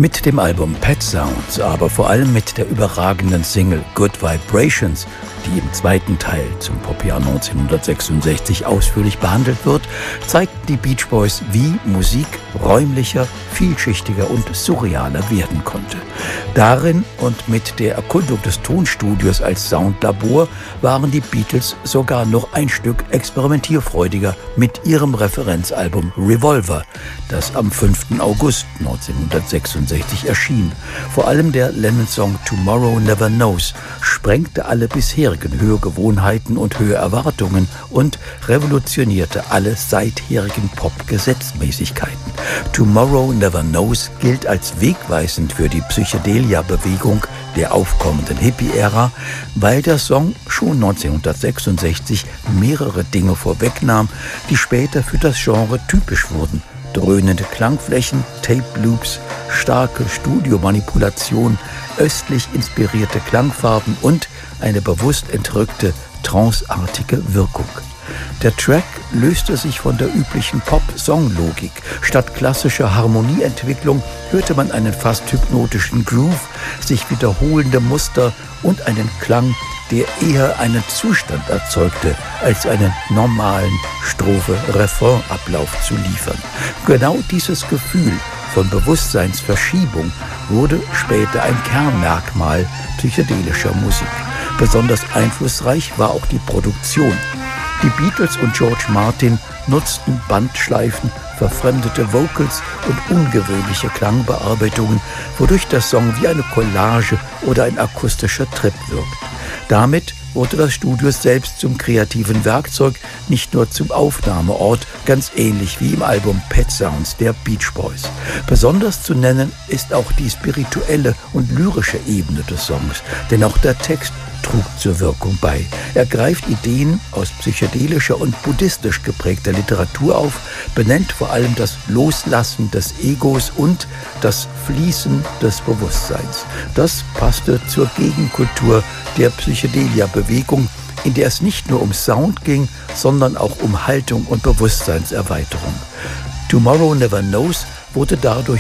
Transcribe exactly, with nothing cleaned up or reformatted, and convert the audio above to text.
Mit dem Album Pet Sounds, aber vor allem mit der überragenden Single Good Vibrations, die im zweiten Teil zum Popjahr neunzehnhundertsechsundsechzig ausführlich behandelt wird, zeigten die Beach Boys, wie Musik räumlicher, vielschichtiger und surrealer werden konnte. Darin und mit der Erkundung des Tonstudios als Soundlabor waren die Beatles sogar noch ein Stück experimentierfreudiger mit ihrem Referenzalbum Revolver, das am fünften August neunzehnhundertsechsundsechzig erschien. Vor allem der Lennon-Song Tomorrow Never Knows sprengte alle bisherigen Hörgewohnheiten und Hörerwartungen und revolutionierte alle seitherigen Pop-Gesetzmäßigkeiten. Tomorrow Never Knows gilt als wegweisend für die Psychedelia-Bewegung der aufkommenden Hippie-Ära, weil der Song schon neunzehnhundertsechsundsechzig mehrere Dinge vorwegnahm, die später für das Genre typisch wurden. Dröhnende Klangflächen, Tape-Loops, starke Studiomanipulation, östlich inspirierte Klangfarben und eine bewusst entrückte, tranceartige Wirkung. Der Track löste sich von der üblichen Pop-Song-Logik. Statt klassischer Harmonieentwicklung hörte man einen fast hypnotischen Groove, sich wiederholende Muster und einen Klang, der eher einen Zustand erzeugte, als einen normalen Strophe-Refrain-Ablauf zu liefern. Genau dieses Gefühl von Bewusstseinsverschiebung wurde später ein Kernmerkmal psychedelischer Musik. Besonders einflussreich war auch die Produktion. Die Beatles und George Martin nutzten Bandschleifen, verfremdete Vocals und ungewöhnliche Klangbearbeitungen, wodurch der Song wie eine Collage oder ein akustischer Trip wirkt. Damit wurde das Studio selbst zum kreativen Werkzeug, nicht nur zum Aufnahmeort, ganz ähnlich wie im Album Pet Sounds der Beach Boys. Besonders zu nennen ist auch die spirituelle und lyrische Ebene des Songs, denn auch der Text trug zur Wirkung bei. Er greift Ideen aus psychedelischer und buddhistisch geprägter Literatur auf, benennt vor allem das Loslassen des Egos und das Fließen des Bewusstseins. Das passte zur Gegenkultur der Psychedelia-Bewegung, in der es nicht nur um Sound ging, sondern auch um Haltung und Bewusstseinserweiterung. Tomorrow Never Knows wurde dadurch